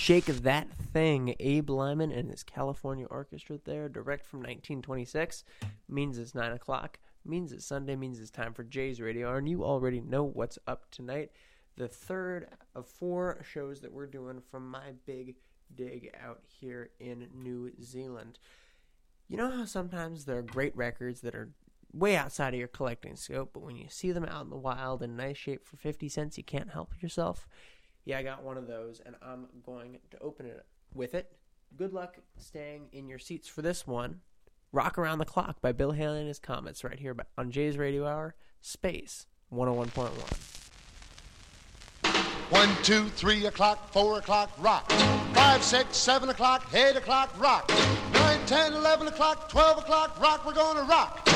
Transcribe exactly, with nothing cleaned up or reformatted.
Shake That Thing. Abe Lyman and his California Orchestra there, direct from nineteen twenty-six. Means it's nine o'clock. Means it's Sunday. Means it's time for Jay's Radio Hour. And you already know what's up tonight. The third of four shows that we're doing from my big dig out here in New Zealand. You know how sometimes there are great records that are way outside of your collecting scope, but when you see them out in the wild in nice shape for fifty cents, you can't help yourself? Yeah, I got one of those, and I'm going to open it with it. Good luck staying in your seats for this one. Rock Around the Clock by Bill Haley and his Comets right here on Jay's Radio Hour, Space one oh one point one. One, two, three o'clock, four o'clock, rock. Five, six, seven o'clock, eight o'clock, rock. Nine, ten, eleven o'clock, twelve o'clock, rock. We're gonna rock.